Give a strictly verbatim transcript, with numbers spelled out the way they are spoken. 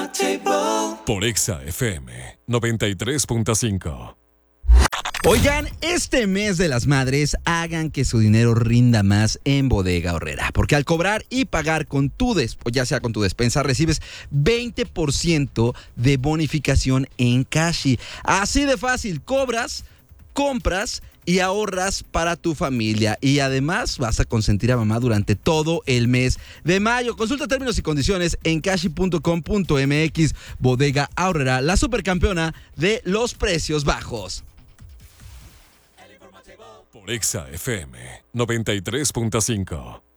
Por Exa F M noventa y tres punto cinco. Oigan, este mes de las madres, hagan que su dinero rinda más en Bodega Aurrera, porque al cobrar y pagar con tu des, ya sea con tu despensa, recibes veinte por ciento de bonificación en Cashi. Así de fácil, cobras, compras y ahorras para tu familia. Y además vas a consentir a mamá durante todo el mes de mayo. Consulta términos y condiciones en cashi punto com punto m x. Bodega Aurrera, la supercampeona de los precios bajos. Por Exa F M noventa y tres punto cinco.